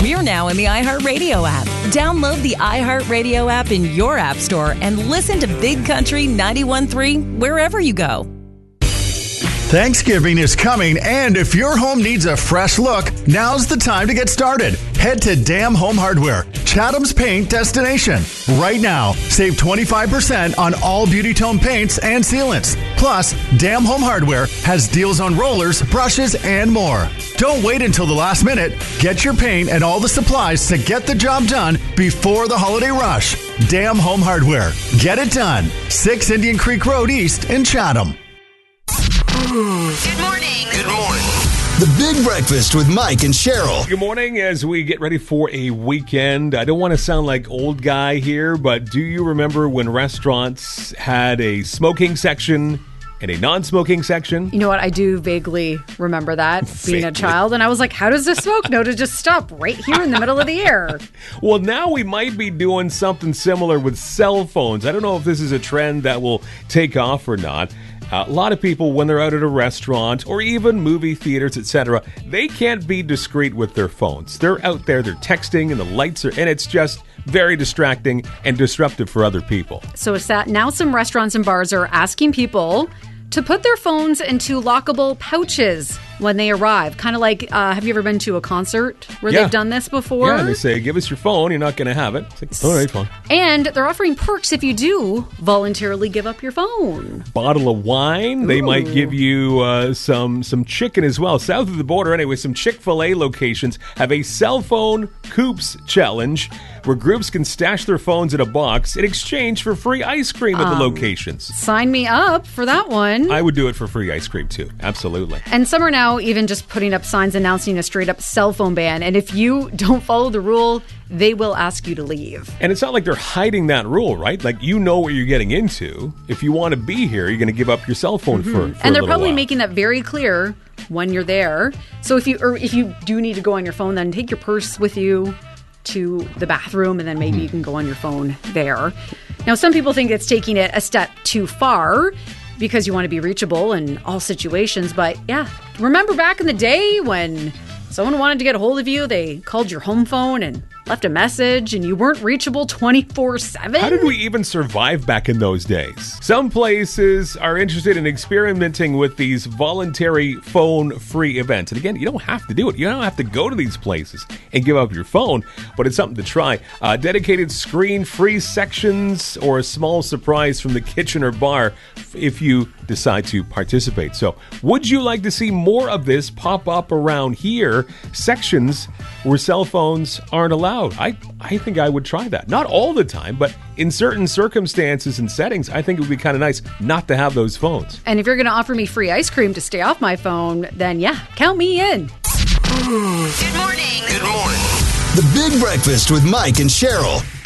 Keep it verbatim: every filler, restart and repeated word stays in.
We're now in the iHeartRadio app. Download the iHeartRadio app in your app store and listen to Big Country ninety-one point three wherever you go. Thanksgiving is coming, and if your home needs a fresh look, now's the time to get started. Head to Dam Home Hardware, Chatham's paint destination. Right now, save twenty-five percent on all Beauty Tone paints and sealants. Plus, Dam Home Hardware has deals on rollers, brushes, and more. Don't wait until the last minute. Get your paint and all the supplies to get the job done before the holiday rush. Dam Home Hardware. Get it done. six Indian Creek Road East in Chatham. Good morning. Good morning. The Big Breakfast with Mike and Cheryl. Good morning as we get ready for a weekend. I don't want to sound like old guy here, but do you remember when restaurants had a smoking section and a non-smoking section? You know what? I do vaguely remember that being Vaguely. a child. And I was like, how does the smoke know to just stop right here in the middle of the air? Well, now we might be doing something similar with cell phones. I don't know if this is a trend that will take off or not. Uh, a lot of people, when they're out at a restaurant or even movie theaters, et cetera, they can't be discreet with their phones. They're out there, they're texting, and the lights are, and it's just very distracting and disruptive for other people. So it's that now some restaurants and bars are asking people to put their phones into lockable pouches when they arrive. Kind of like, uh, have you ever been to a concert where Yeah. they've done this before? Yeah, they say, give us your phone, you're not going to have it. It's like, all right, fine. And they're offering perks if you do voluntarily give up your phone. Bottle of wine. They might give you uh, some some chicken as well. South of the border, anyway, some Chick-fil-A locations have a cell phone coops challenge where groups can stash their phones in a box in exchange for free ice cream at Um, the locations. Sign me up for that one. I would do it for free ice cream, too. Absolutely. And some are now even just putting up signs announcing a straight up cell phone ban. And if you don't follow the rule, they will ask you to leave. And it's not like they're hiding that rule, right? Like, you know what you're getting into. If you want to be here, you're going to give up your cell phone mm-hmm. for, for And a they're little probably while. making that very clear when you're there. So if you or if you do need to go on your phone, then take your purse with you to the bathroom, and then maybe Mm-hmm. you can go on your phone there. Now, some people think it's taking it a step too far because you want to be reachable in all situations. But yeah, remember back in the day when someone wanted to get a hold of you, they called your home phone and left a message and you weren't reachable twenty-four seven? How did we even survive back in those days? Some places are interested in experimenting with these voluntary phone-free events. And again, you don't have to do it. You don't have to go to these places and give up your phone, but it's something to try. Uh, dedicated screen-free sections or a small surprise from the kitchen or bar if you decide to participate. So, would you like to see more of this pop up around here? Sections where cell phones aren't allowed. I, I think I would try that. Not all the time, but in certain circumstances and settings, I think it would be kind of nice not to have those phones. And if you're going to offer me free ice cream to stay off my phone, then yeah, count me in. Good morning. Good morning. The Big Breakfast with Mike and Cheryl.